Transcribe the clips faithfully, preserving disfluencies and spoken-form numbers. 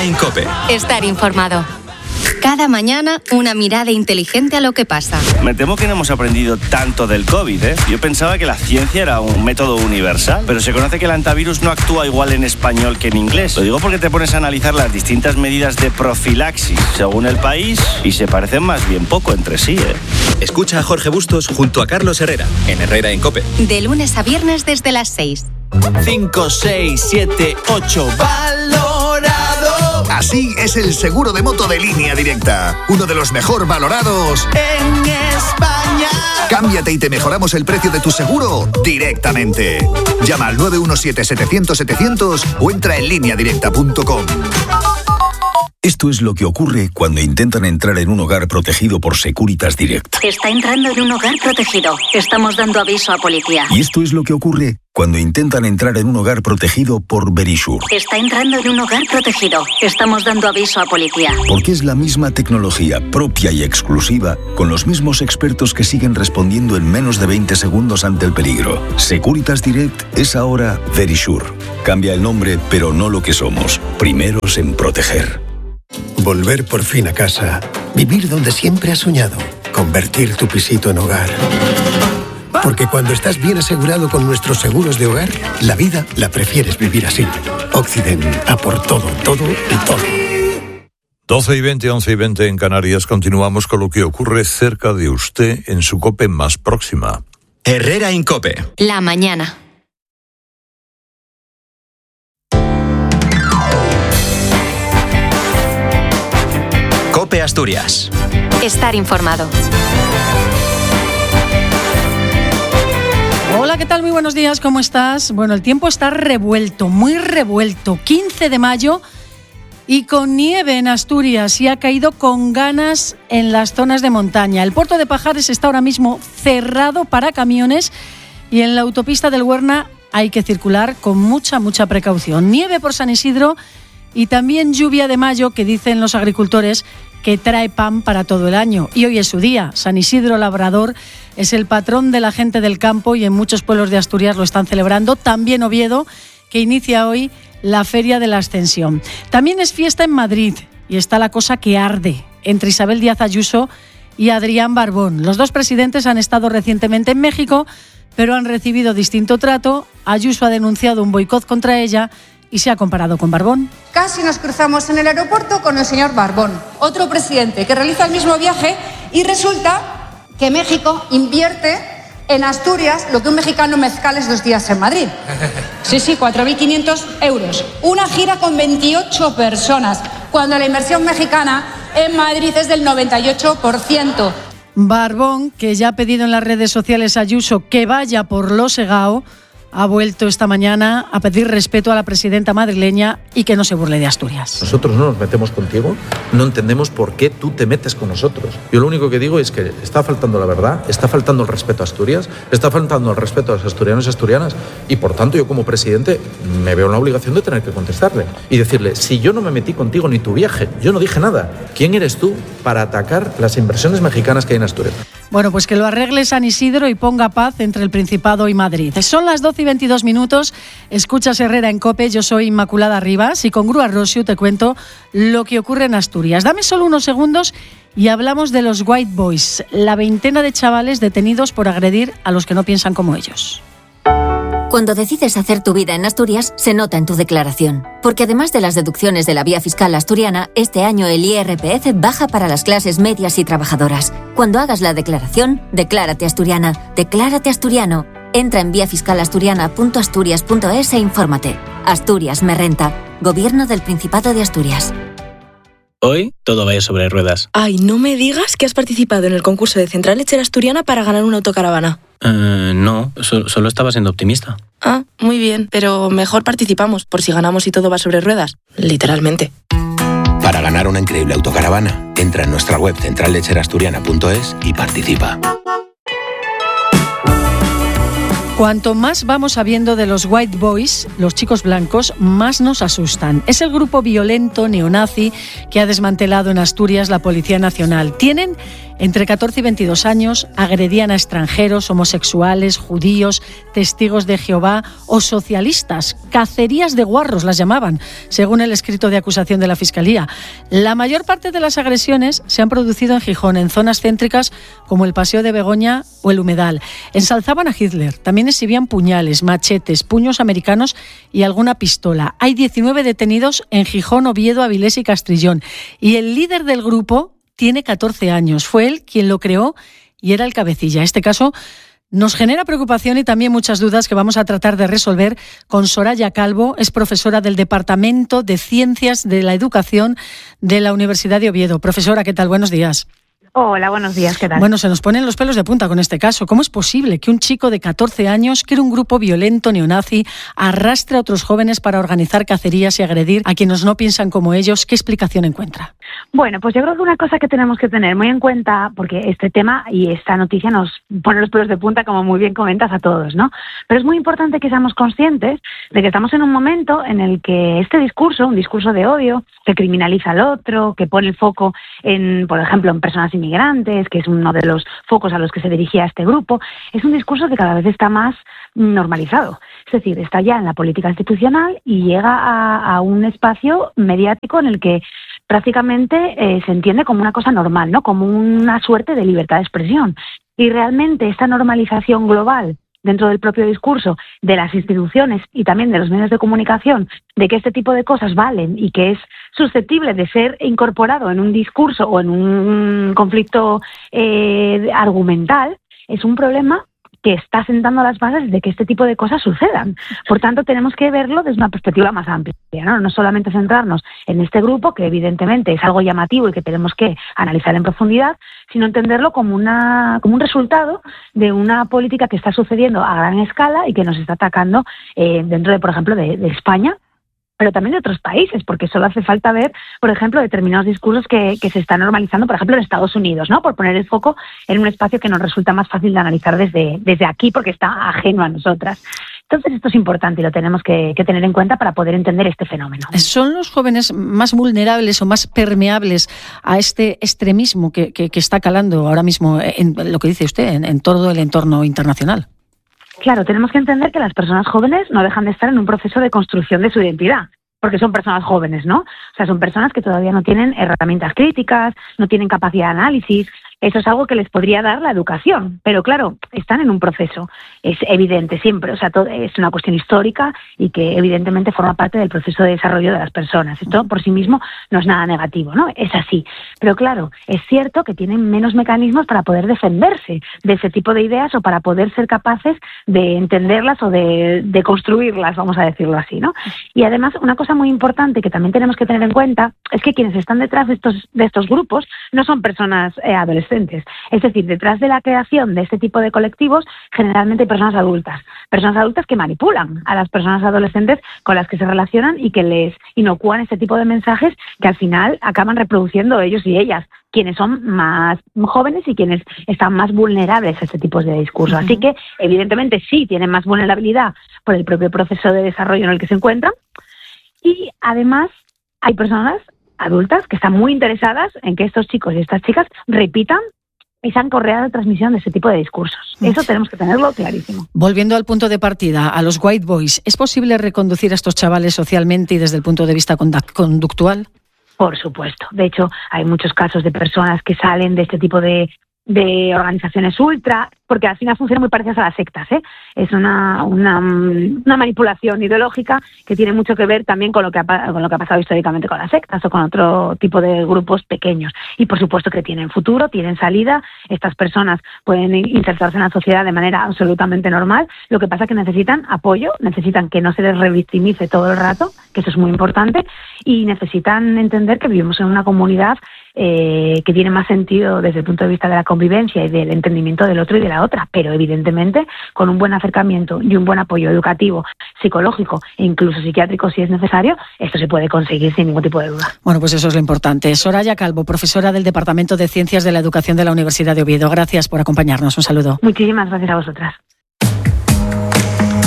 Herrera en COPE. Estar informado. Cada mañana, una mirada inteligente a lo que pasa. Me temo que no hemos aprendido tanto del COVID, ¿eh? Yo pensaba que la ciencia era un método universal, pero se conoce que el antivirus no actúa igual en español que en inglés. Lo digo porque te pones a analizar las distintas medidas de profilaxis según el país y se parecen más bien poco entre sí, ¿eh? Escucha a Jorge Bustos junto a Carlos Herrera, en Herrera en COPE. De lunes a viernes desde las seis. cinco, seis, siete, ocho. ¡Valorado! Así es el seguro de moto de Línea Directa. Uno de los mejor valorados en España. Cámbiate y te mejoramos el precio de tu seguro directamente. Llama al nueve uno siete, setecientos, setecientos o entra en línea directa punto com. Esto es lo que ocurre cuando intentan entrar en un hogar protegido por Securitas Direct. Está entrando en un hogar protegido. Estamos dando aviso a policía. Y esto es lo que ocurre cuando intentan entrar en un hogar protegido por Verisure. Está entrando en un hogar protegido. Estamos dando aviso a policía. Porque es la misma tecnología propia y exclusiva, con los mismos expertos que siguen respondiendo en menos de veinte segundos ante el peligro. Securitas Direct es ahora Verisure. Cambia el nombre, pero no lo que somos. Primeros en proteger. Volver por fin a casa. Vivir donde siempre has soñado. Convertir tu pisito en hogar. Porque cuando estás bien asegurado con nuestros seguros de hogar, la vida la prefieres vivir así. Occident, a por todo, todo y todo. doce y veinte, once y veinte en Canarias. Continuamos con lo que ocurre cerca de usted en su COPE más próxima. Herrera en COPE. La mañana. COPE Asturias. Estar informado. Hola, ¿qué tal? Muy buenos días, ¿cómo estás? Bueno, el tiempo está revuelto, muy revuelto. quince de mayo y con nieve en Asturias y ha caído con ganas en las zonas de montaña. El puerto de Pajares está ahora mismo cerrado para camiones y en la autopista del Huerna hay que circular con mucha, mucha precaución. Nieve por San Isidro y también lluvia de mayo, que dicen los agricultores que trae pan para todo el año. Y hoy es su día. San Isidro Labrador es el patrón de la gente del campo y en muchos pueblos de Asturias lo están celebrando. También Oviedo, que inicia hoy la Feria de la Ascensión. También es fiesta en Madrid y está la cosa que arde entre Isabel Díaz Ayuso y Adrián Barbón. Los dos presidentes han estado recientemente en México, pero han recibido distinto trato. Ayuso ha denunciado un boicot contra ella y se ha comparado con Barbón. Casi nos cruzamos en el aeropuerto con el señor Barbón, otro presidente que realiza el mismo viaje, y resulta que México invierte en Asturias lo que un mexicano mezcales dos días en Madrid. Sí, sí, cuatro mil quinientos euros. Una gira con veintiocho personas, cuando la inversión mexicana en Madrid es del noventa y ocho por ciento. Barbón, que ya ha pedido en las redes sociales a Ayuso que vaya por lo segao, ha vuelto esta mañana a pedir respeto a la presidenta madrileña y que no se burle de Asturias. Nosotros no nos metemos contigo, no entendemos por qué tú te metes con nosotros. Yo lo único que digo es que está faltando la verdad, está faltando el respeto a Asturias, está faltando el respeto a los asturianos y asturianas, y por tanto yo como presidente me veo en la obligación de tener que contestarle y decirle: si yo no me metí contigo ni tu viaje, yo no dije nada, ¿quién eres tú para atacar las inversiones mexicanas que hay en Asturias? Bueno, pues que lo arregle San Isidro y ponga paz entre el Principado y Madrid. Son las doce y veintidós minutos, escuchas Herrera en COPE, yo soy Inmaculada Rivas y con Grúa Rosiu te cuento lo que ocurre en Asturias. Dame solo unos segundos y hablamos de los White Boys, la veintena de chavales detenidos por agredir a los que no piensan como ellos. Cuando decides hacer tu vida en Asturias, se nota en tu declaración. Porque además de las deducciones de la vía fiscal asturiana, este año el I R P F baja para las clases medias y trabajadoras. Cuando hagas la declaración, declárate asturiana, declárate asturiano. Entra en vía fiscal asturiana punto asturias punto es e infórmate. Asturias me renta. Gobierno del Principado de Asturias. Hoy todo va sobre ruedas. Ay, no me digas que has participado en el concurso de Central Lechera Asturiana para ganar una autocaravana. Uh, no, so- solo estaba siendo optimista. Ah, muy bien, pero mejor participamos, por si ganamos y todo va sobre ruedas. Literalmente. Para ganar una increíble autocaravana, entra en nuestra web central lechera asturiana punto es y participa. Cuanto más vamos sabiendo de los White Boys, los chicos blancos, más nos asustan. Es el grupo violento neonazi que ha desmantelado en Asturias la Policía Nacional. Tienen entre catorce y veintidós años, agredían a extranjeros, homosexuales, judíos, testigos de Jehová o socialistas. Cacerías de guarros las llamaban, según el escrito de acusación de la Fiscalía. La mayor parte de las agresiones se han producido en Gijón, en zonas céntricas como el Paseo de Begoña o el Humedal. Ensalzaban a Hitler, también exhibían puñales, machetes, puños americanos y alguna pistola. Hay diecinueve detenidos en Gijón, Oviedo, Avilés y Castrillón. Y el líder del grupo tiene catorce años. Fue él quien lo creó y era el cabecilla. Este caso nos genera preocupación y también muchas dudas que vamos a tratar de resolver con Soraya Calvo. Es profesora del Departamento de Ciencias de la Educación de la Universidad de Oviedo. Profesora, ¿qué tal? Buenos días. Hola, buenos días, ¿qué tal? Bueno, se nos ponen los pelos de punta con este caso. ¿Cómo es posible que un chico de catorce años, que era un grupo violento neonazi, arrastre a otros jóvenes para organizar cacerías y agredir a quienes no piensan como ellos? ¿Qué explicación encuentra? Bueno, pues yo creo que una cosa que tenemos que tener muy en cuenta, porque este tema y esta noticia nos pone los pelos de punta, como muy bien comentas, a todos, ¿no? Pero es muy importante que seamos conscientes de que estamos en un momento en el que este discurso, un discurso de odio, que criminaliza al otro, que pone el foco en, por ejemplo, en personas inmigrantes, que es uno de los focos a los que se dirigía este grupo, es un discurso que cada vez está más normalizado. Es decir, está ya en la política institucional y llega a, a un espacio mediático en el que prácticamente eh, se entiende como una cosa normal, ¿no? Como una suerte de libertad de expresión. Y realmente esta normalización global dentro del propio discurso de las instituciones y también de los medios de comunicación, de que este tipo de cosas valen y que es susceptible de ser incorporado en un discurso o en un conflicto eh, argumental, es un problema que está sentando las bases de que este tipo de cosas sucedan. Por tanto, tenemos que verlo desde una perspectiva más amplia, ¿no? No solamente centrarnos en este grupo, que evidentemente es algo llamativo y que tenemos que analizar en profundidad, sino entenderlo como una como un resultado de una política que está sucediendo a gran escala y que nos está atacando eh, dentro de, por ejemplo, de, de España, pero también de otros países, porque solo hace falta ver, por ejemplo, determinados discursos que, que se están normalizando, por ejemplo, en Estados Unidos, ¿no? Por poner el foco en un espacio que nos resulta más fácil de analizar desde, desde aquí, porque está ajeno a nosotras. Entonces, esto es importante y lo tenemos que, que tener en cuenta para poder entender este fenómeno. ¿Son los jóvenes más vulnerables o más permeables a este extremismo que, que, que está calando ahora mismo en lo que dice usted, en, en todo el entorno internacional? Claro, tenemos que entender que las personas jóvenes no dejan de estar en un proceso de construcción de su identidad, porque son personas jóvenes, ¿no? O sea, son personas que todavía no tienen herramientas críticas, no tienen capacidad de análisis. Eso es algo que les podría dar la educación, pero claro, están en un proceso, es evidente siempre, o sea, todo es una cuestión histórica y que evidentemente forma parte del proceso de desarrollo de las personas. Esto por sí mismo no es nada negativo, ¿no? Es así. Pero claro, es cierto que tienen menos mecanismos para poder defenderse de ese tipo de ideas o para poder ser capaces de entenderlas o de, de construirlas, vamos a decirlo así, ¿no? Y además, una cosa muy importante que también tenemos que tener en cuenta es que quienes están detrás de estos, de estos grupos no son personas eh, adolescentes. Es decir, detrás de la creación de este tipo de colectivos generalmente hay personas adultas, personas adultas que manipulan a las personas adolescentes con las que se relacionan y que les inocúan este tipo de mensajes que al final acaban reproduciendo ellos y ellas, quienes son más jóvenes y quienes están más vulnerables a este tipo de discurso. Uh-huh. Así que, evidentemente, sí tienen más vulnerabilidad por el propio proceso de desarrollo en el que se encuentran y, además, hay personas adultas que están muy interesadas en que estos chicos y estas chicas repitan esa correa de transmisión de ese tipo de discursos. Eso tenemos que tenerlo clarísimo. Volviendo al punto de partida, a los White Boys, ¿es posible reconducir a estos chavales socialmente y desde el punto de vista conductual? Por supuesto. De hecho, hay muchos casos de personas que salen de este tipo de de organizaciones ultra, porque al final funcionan muy parecidas a las sectas, ¿eh? Es una, una, una manipulación ideológica que tiene mucho que ver también con lo que ha, con lo que ha pasado históricamente con las sectas o con otro tipo de grupos pequeños. Y por supuesto que tienen futuro, tienen salida, estas personas pueden insertarse en la sociedad de manera absolutamente normal, lo que pasa es que necesitan apoyo, necesitan que no se les revictimice todo el rato, que eso es muy importante, y necesitan entender que vivimos en una comunidad Eh, que tiene más sentido desde el punto de vista de la convivencia y del entendimiento del otro y de la otra, pero evidentemente con un buen acercamiento y un buen apoyo educativo, psicológico e incluso psiquiátrico si es necesario, esto se puede conseguir sin ningún tipo de duda. Bueno, pues eso es lo importante. Soraya Calvo, profesora del Departamento de Ciencias de la Educación de la Universidad de Oviedo. Gracias por acompañarnos. Un saludo. Muchísimas gracias a vosotras.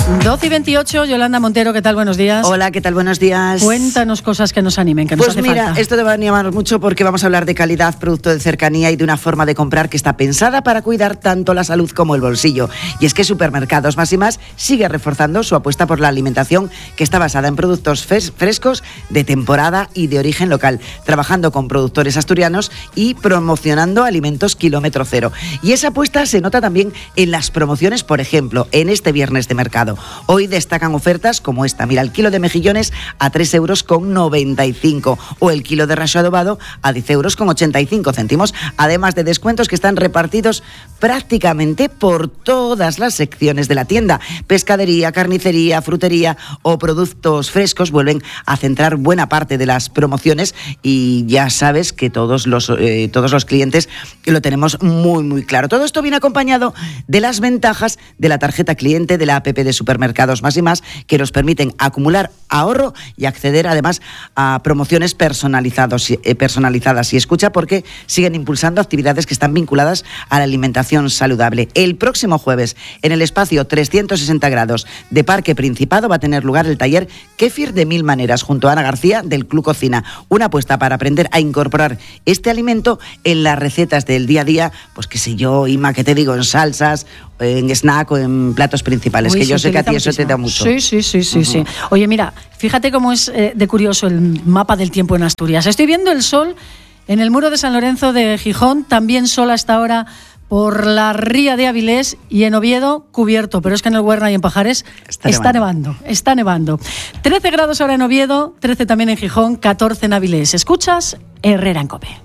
doce y veintiocho, Yolanda Montero, ¿qué tal? Buenos días. Hola, ¿qué tal? Buenos días. Cuéntanos cosas que nos animen, que nos pues hace mira, falta. esto te va a animar mucho porque vamos a hablar de calidad, producto de cercanía y de una forma de comprar que está pensada para cuidar tanto la salud como el bolsillo. Y es que Supermercados Más y Más sigue reforzando su apuesta por la alimentación que está basada en productos fres- frescos, de temporada y de origen local, trabajando con productores asturianos y promocionando alimentos kilómetro cero. Y esa apuesta se nota también en las promociones, por ejemplo, en este viernes de mercado. Hoy destacan ofertas como esta. Mira, el kilo de mejillones a tres euros con noventa y cinco o el kilo de raso adobado a diez euros con ochenta y cinco céntimos, además de descuentos que están repartidos prácticamente por todas las secciones de la tienda. Pescadería, carnicería, frutería o productos frescos vuelven a centrar buena parte de las promociones y ya sabes que todos los, eh, todos los clientes lo tenemos muy, muy claro. Todo esto viene acompañado de las ventajas de la tarjeta cliente de la app de Supermercados Más y Más, que nos permiten acumular ahorro y acceder además a promociones personalizados, eh, personalizadas. Y escucha, porque siguen impulsando actividades que están vinculadas a la alimentación saludable. El próximo jueves, en el espacio trescientos sesenta grados de Parque Principado, va a tener lugar el taller Kéfir de Mil Maneras, junto a Ana García del Club Cocina. Una apuesta para aprender a incorporar este alimento en las recetas del día a día, pues qué sé yo, Ima, que te digo, en salsas, en snack o en platos principales. Uy, que yo sé que a ti muchísimo. Eso te da mucho. Sí, sí, sí, sí, uh-huh. sí. Oye, mira, fíjate cómo es eh, de curioso el mapa del tiempo en Asturias. Estoy viendo el sol en el muro de San Lorenzo de Gijón, también sol hasta ahora por la ría de Avilés, y en Oviedo cubierto, pero es que en el Huerna y en Pajares está, está nevando. nevando, está nevando. trece grados ahora en Oviedo, trece también en Gijón, catorce en Avilés. Escuchas Herrera en COPE.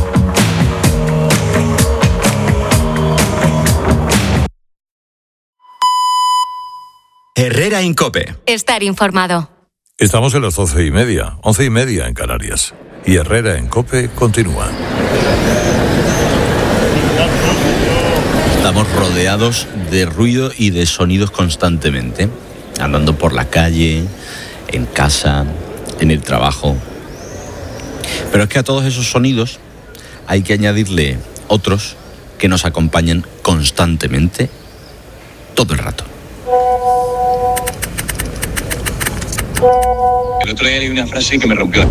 Herrera en COPE. Estar informado. Estamos en las doce y media, once y media en Canarias. Y Herrera en COPE continúa. Estamos rodeados de ruido y de sonidos constantemente, andando por la calle, en casa, en el trabajo. Pero es que a todos esos sonidos hay que añadirle otros que nos acompañan constantemente, todo el rato. El otro día leí una frase que me rompió.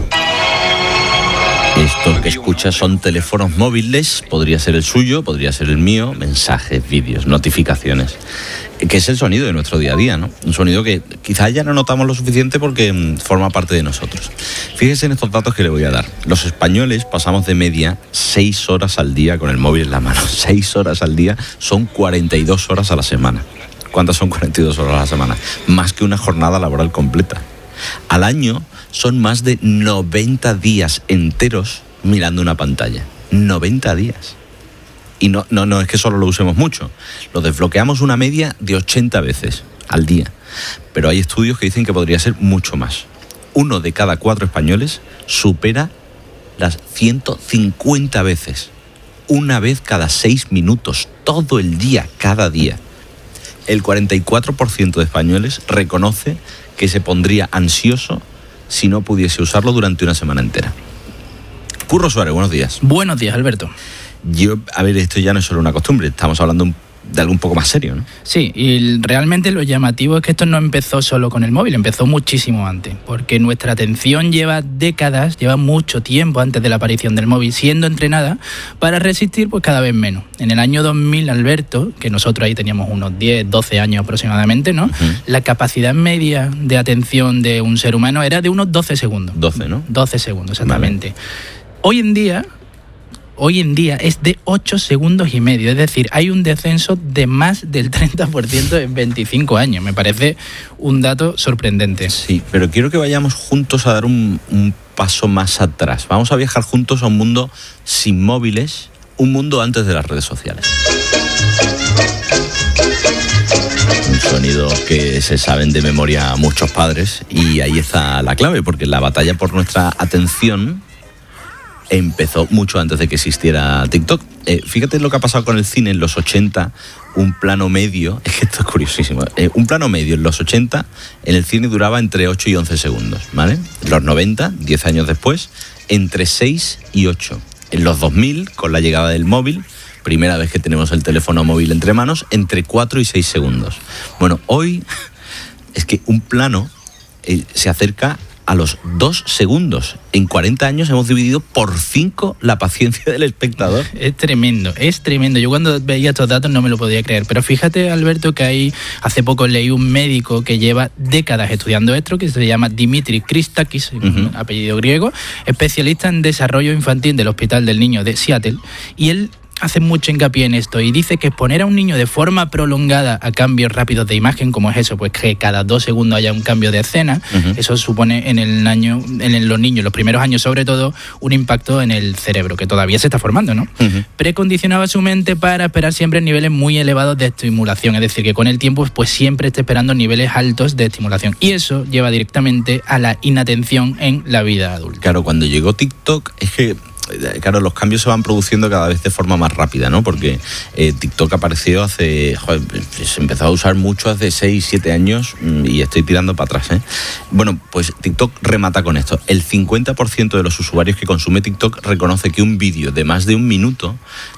Esto que escuchas son teléfonos móviles, podría ser el suyo, podría ser el mío, mensajes, vídeos, notificaciones, que es el sonido de nuestro día a día, ¿no? Un sonido que quizás ya no notamos lo suficiente porque mm, forma parte de nosotros. Fíjese en estos datos que le voy a dar. Los españoles pasamos de media seis horas al día con el móvil en la mano. seis horas al día son cuarenta y dos horas a la semana. ¿Cuántas son cuarenta y dos horas a la semana? Más que una jornada laboral completa. Al año son más de noventa días enteros mirando una pantalla. noventa días. Y no, no, no es que solo lo usemos mucho. Lo desbloqueamos una media de ochenta veces al día. Pero hay estudios que dicen que podría ser mucho más. Uno de cada cuatro españoles supera las ciento cincuenta veces. Una vez cada seis minutos. Todo el día, cada día. El cuarenta y cuatro por ciento de españoles reconoce que se pondría ansioso si no pudiese usarlo durante una semana entera. Curro Suárez, buenos días. Buenos días, Alberto. Yo, a ver, esto ya no es solo una costumbre, estamos hablando un de algo un poco más serio, ¿no? Sí, y realmente lo llamativo es que esto no empezó solo con el móvil, empezó muchísimo antes, porque nuestra atención lleva décadas, lleva mucho tiempo antes de la aparición del móvil, siendo entrenada para resistir pues cada vez menos. En el año dos mil, Alberto, que nosotros ahí teníamos unos diez, doce años aproximadamente, ¿no? Uh-huh. La capacidad media de atención de un ser humano era de unos doce segundos. doce, ¿no? doce segundos, exactamente. Vale. Hoy en día... Hoy en día es de ocho segundos y medio, es decir, hay un descenso de más del treinta por ciento en veinticinco años. Me parece un dato sorprendente. Sí, pero quiero que vayamos juntos a dar un, un paso más atrás. Vamos a viajar juntos a un mundo sin móviles, un mundo antes de las redes sociales. Un sonido que se saben de memoria muchos padres, y ahí está la clave, porque la batalla por nuestra atención empezó mucho antes de que existiera TikTok. Eh, fíjate lo que ha pasado con el cine en los ochenta, un plano medio, es que esto es curiosísimo, eh, un plano medio en los ochenta en el cine duraba entre ocho y once segundos, ¿vale? En los noventa, diez años después, entre seis y ocho. En los dos mil, con la llegada del móvil, primera vez que tenemos el teléfono móvil entre manos, entre cuatro y seis segundos. Bueno, hoy es que un plano eh, se acerca a los dos segundos. En cuarenta años hemos dividido por cinco la paciencia del espectador. Es tremendo, es tremendo. Yo cuando veía estos datos no me lo podía creer. Pero fíjate, Alberto, que hay, hace poco leí un médico que lleva décadas estudiando esto, que se llama Dimitris Christakis, uh-huh. apellido griego, especialista en desarrollo infantil del Hospital del Niño de Seattle, y él hace mucho hincapié en esto y dice que exponer a un niño de forma prolongada a cambios rápidos de imagen, como es eso, pues que cada dos segundos haya un cambio de escena, uh-huh. eso supone en el año, en los niños, los primeros años sobre todo, un impacto en el cerebro, que todavía se está formando, ¿no? Uh-huh. Precondicionaba su mente para esperar siempre niveles muy elevados de estimulación, es decir, que con el tiempo pues siempre esté esperando niveles altos de estimulación. Y eso lleva directamente a la inatención en la vida adulta. Claro, cuando llegó TikTok, es que claro, los cambios se van produciendo cada vez de forma más rápida, ¿no? Porque eh, TikTok apareció hace... Joder, se empezó a usar mucho hace seis, siete años y estoy tirando para atrás, ¿eh? Bueno, pues TikTok remata con esto. El cincuenta por ciento de los usuarios que consume TikTok reconoce que un vídeo de más de un minuto...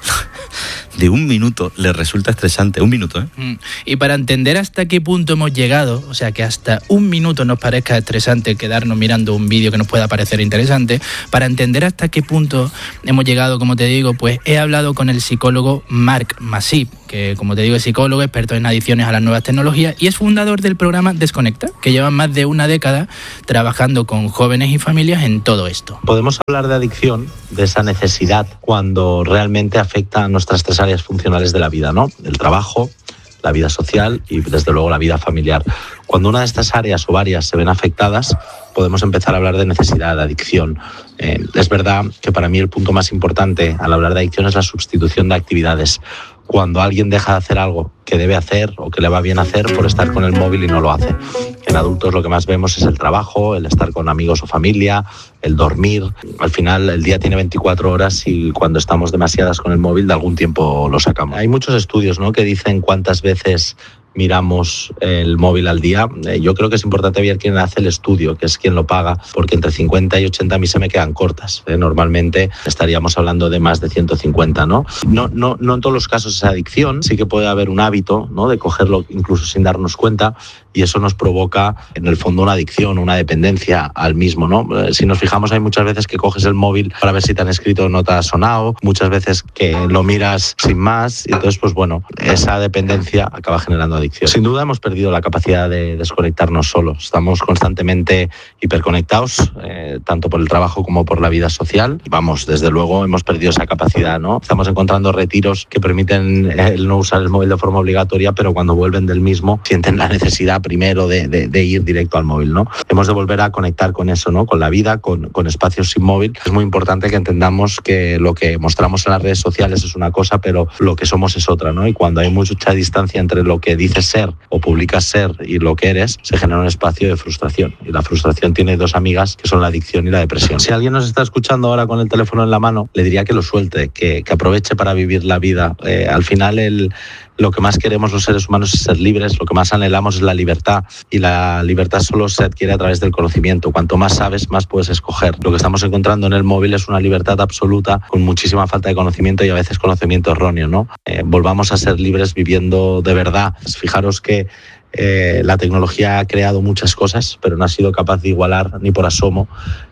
de un minuto les resulta estresante. Un minuto, ¿eh? Y para entender hasta qué punto hemos llegado, o sea, que hasta un minuto nos parezca estresante quedarnos mirando un vídeo que nos pueda parecer interesante, para entender hasta qué punto hemos llegado, como te digo, pues he hablado con el psicólogo Marc Masip, que, como te digo, es psicólogo, experto en adicciones a las nuevas tecnologías y es fundador del programa Desconecta, que lleva más de una década trabajando con jóvenes y familias en todo esto. Podemos hablar de adicción, de esa necesidad, cuando realmente afecta a nuestras tres áreas funcionales de la vida, ¿no? El trabajo, la vida social y, desde luego, la vida familiar. Cuando una de estas áreas o varias se ven afectadas, podemos empezar a hablar de necesidad, de adicción. Eh, es verdad que para mí el punto más importante al hablar de adicción es la sustitución de actividades. Cuando alguien deja de hacer algo que debe hacer o que le va bien hacer por estar con el móvil y no lo hace. En adultos lo que más vemos es el trabajo, el estar con amigos o familia, el dormir. Al final el día tiene veinticuatro horas y cuando estamos demasiadas con el móvil de algún tiempo lo sacamos. Hay muchos estudios, ¿no?, que dicen cuántas veces miramos el móvil al día. Eh, yo creo que es importante ver quién hace el estudio, que es quien lo paga, porque entre cincuenta y ochenta a mí se me quedan cortas. Eh, normalmente estaríamos hablando de más de ciento cincuenta, ¿no? No, no, no en todos los casos es adicción, sí que puede haber un hábito, ¿no?, de cogerlo incluso sin darnos cuenta, y eso nos provoca en el fondo una adicción, una dependencia al mismo, ¿no? Eh, si nos fijamos, hay muchas veces que coges el móvil para ver si te han escrito no te ha sonado, muchas veces que lo miras sin más, y entonces pues bueno, esa dependencia acaba generando adicción. Sin duda hemos perdido la capacidad de desconectarnos solos. Estamos constantemente hiperconectados, eh, tanto por el trabajo como por la vida social. Y vamos, desde luego hemos perdido esa capacidad, ¿no? Estamos encontrando retiros que permiten el no usar el móvil de forma obligatoria, pero cuando vuelven del mismo sienten la necesidad primero de, de, de ir directo al móvil, ¿no? Hemos de volver a conectar con eso, ¿no?, con la vida, con, con espacios sin móvil. Es muy importante que entendamos que lo que mostramos en las redes sociales es una cosa, pero lo que somos es otra, ¿no? Y cuando hay mucha distancia entre lo que dices ser o publicas ser y lo que eres, se genera un espacio de frustración. Y la frustración tiene dos amigas, que son la adicción y la depresión. Si alguien nos está escuchando ahora con el teléfono en la mano, le diría que lo suelte, que, que aproveche para vivir la vida. Eh, al final el... Lo que más queremos los seres humanos es ser libres, lo que más anhelamos es la libertad, y la libertad solo se adquiere a través del conocimiento. Cuanto más sabes, más puedes escoger. Lo que estamos encontrando en el móvil es una libertad absoluta con muchísima falta de conocimiento y a veces conocimiento erróneo, ¿no? Eh, volvamos a ser libres viviendo de verdad. Fijaros que eh, la tecnología ha creado muchas cosas, pero no ha sido capaz de igualar ni por asomo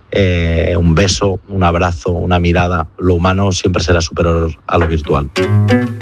eh, un beso, un abrazo, una mirada. Lo humano siempre será superior a lo virtual.